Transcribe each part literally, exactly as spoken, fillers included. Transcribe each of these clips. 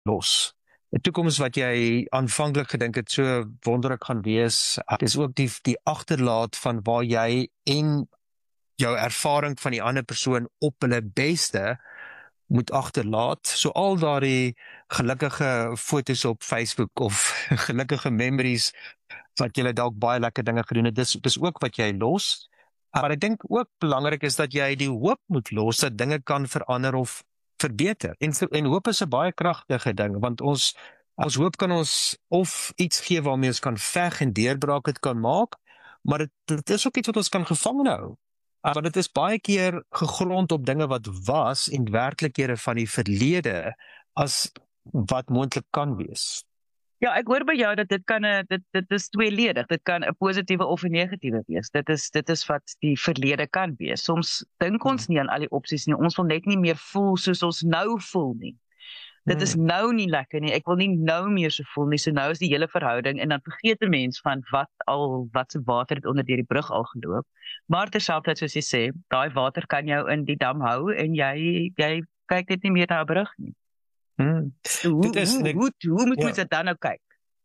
los. 'n Toekoms wat jy aanvanklik gedink het so wonderlik gaan wees, dis ook die, die agterlaat van waar jy en jou ervaring van die ander persoon op hulle beste moet agterlaat. So al daardie gelukkige foto's op Facebook of gelukkige memories wat jy dalk baie lekker dinge gedoen het, dis, dis ook wat jy los. Maar ek dink ook belangrik is dat jy die hoop moet los dat dinge kan verander of verbeter. En, en hoop is 'n baie kragtige ding, want ons, ons hoop kan ons of iets gee waarmee ons kan veg en deurbraak het kan maak, maar dit, dit is ook iets wat ons kan gevang hou. Uh, want dit is baie keer gegrond op dinge wat was en werklikhede van die verlede as wat moontlik kan wees. Ja, ek hoor by jou dat dit kan 'n dit dit is tweeledig. Dit kan 'n positiewe of 'n negatiewe wees. Dit is dit is wat die verlede kan wees. Soms dink ons nie aan al die opsies nie. Ons wil net nie meer voel soos ons nou voel nie. Dit is nou nie lekker nie. Ek wil nie nou meer so voel nie. So nou is die hele verhouding en dan vergeet 'n mens van wat al wat se water het onder deur die brug al geloop. Maar terselfdertyd soos jy sê, daai water kan jou in die dam hou en jy jy kyk net nie meer na 'n brug nie. Hmm. Hoe, Dit is, hoe, ek, hoe, hoe moet ja. ons dit dan nou kyk?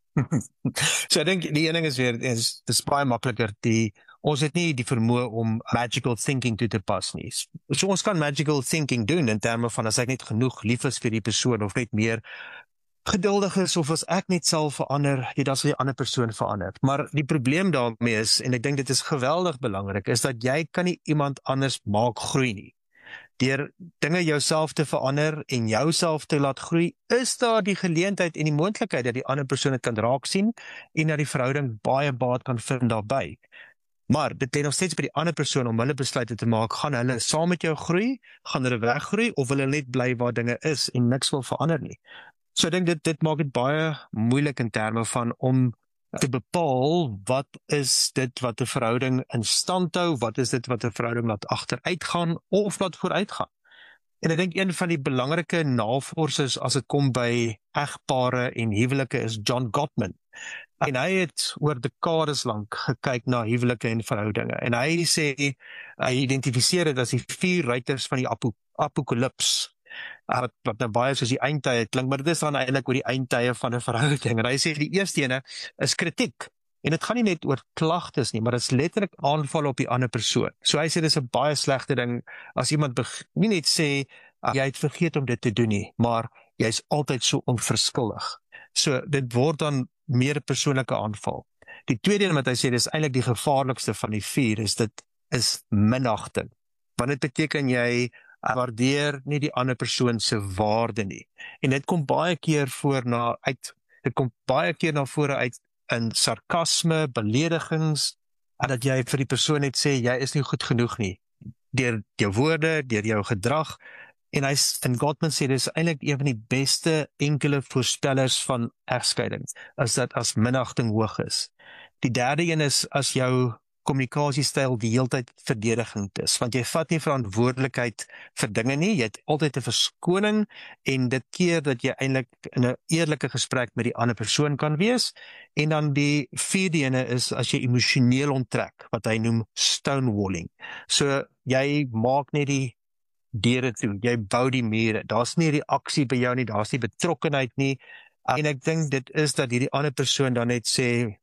So ek dink die een ding is weer, is, dis baie makliker, die, ons het nie die vermoë om magical thinking toe te pas nie. So ons kan magical thinking doen in terme van as ek net genoeg lief is vir die persoon of net meer geduldig is of as ek net sal verander, jy dan sal die ander persoon verander. Maar die probleem daarmee is, en ek dink dit is geweldig belangrik, is dat jy kan nie iemand anders maak groei nie. Deur dinge jouself te verander en jouself te laat groei, is daar die geleentheid en die moontlikheid dat die ander persoon het kan raak sien en dat die verhouding baie baat kan vind daarbey. Maar dit lê nog steeds by die ander persoon om hulle besluite te maak, gaan hulle saam met jou groei, gaan hulle weggroei of wil hulle net bly waar dinge is en niks wil verander nie. So ek dink dit, dit maak dit baie moeilik in terme van om te bepaal wat is dit wat 'n verhouding in stand hou, wat is dit wat 'n verhouding laat agteruit gaan of laat vooruit gaan. En ek dink een van die belangrike navorsers as dit kom by egpare en huwelike is John Gottman. En hy het oor dekades lank gekyk na huwelike en verhoudinge. En hy sê, hy identifiseer dit as die vier ruiters van die apo, apokalips. Wat, wat nou baie soos die eindtye klink, maar dit is dan eintlik oor die eindtye van 'n verhouding. En hy sê die eerste ene is kritiek. En dit gaan nie net oor klagtes nie, maar dit is letterlik aanval op die ander persoon. So hy sê dis 'n baie slegte ding as iemand nie net sê jy het vergeet om dit te doen nie, maar jy's altyd so onverskillig. So dit word dan meer 'n persoonlike aanval. Die tweede een wat hy sê dis eintlik die gevaarlikste van die vier is dit is minagting. Want dit beteken jy waardeer nie die ander persoon se waarde nie. En dit kom baie keer voor na uit dit kom baie keer na vore uit in sarkasme, beledigings, en dat jy vir die persoon net sê jy is nie goed genoeg nie. Deur jou woorde, deur jou gedrag. En hy en Gottman sê dis eintlik een van die beste enkele voorspellers van egskeidings, is dat as minagting hoog is. Die derde een is as jou kommunikasiestyl die heeltyd verdedigend is, want jy vat nie verantwoordelikheid vir dinge nie, jy het altyd 'n verskoning en dit keer dat jy eintlik in 'n eerlike gesprek met die ander persoon kan wees. En dan die vierde ene is as jy emosioneel onttrek, wat hy noem stonewalling. So jy maak net die deure toe, jy bou die mure, daar's nie reaksie by jou nie, daar's nie betrokkenheid nie, en ek dink dit is dat hierdie ander persoon dan net sê,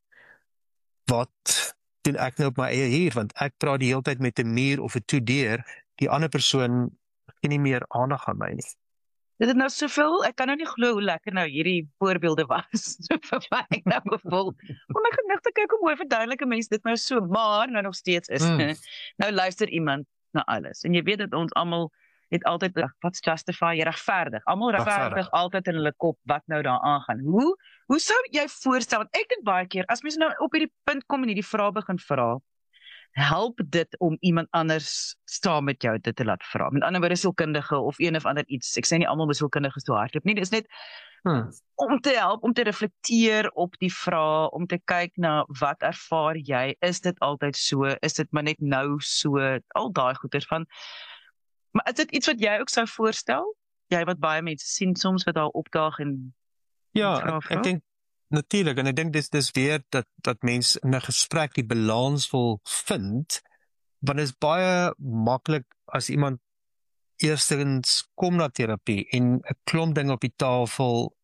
wat doen ek nou op my eie hier, want ek praat die hele tyd met 'n muur of 'n toedeur, die ander persoon gee nie meer aandag aan my nie. Dit het nou soveel, ek kan nou nie glo hoe lekker nou hierdie voorbeelde was, so vir my ek nou gevoel, om my genig te kyk hoe mooi verduidelik 'n mens dit nou so, maar nou nog steeds is, mm. nou luister iemand na alles, en jy weet dat ons almal het altyd, wat's justify, jy regverdig, almal regverdig altyd in hulle kop wat nou daar aangaan. Hoe, hoe sou jy voorstel, want ek dink baie keer, as mense nou op hierdie punt kom en hierdie vrae begin vra, help dit om iemand anders saam met jou dit te laat vra. Met ander woorde sielkundige of een of ander iets. Ek sê nie almal sielkundige so hardloop nie. Dit is net hmm. om te help, om te reflekteer op die vraag, om te kyk na wat ervaar jy? Is dit altyd so? Is dit maar net nou so? Al daai goeters van. Maar is dit iets wat jy ook sou voorstel? Jy wat baie mense sien soms wat daar opdaag en ja, ek, ek dink natuurlijk, en ek dink dis dis weer dat dat mense in 'n gesprek die balans wil vind, want dit is baie maklik as iemand eerstens kom na terapie en 'n klomp dinge op die tafel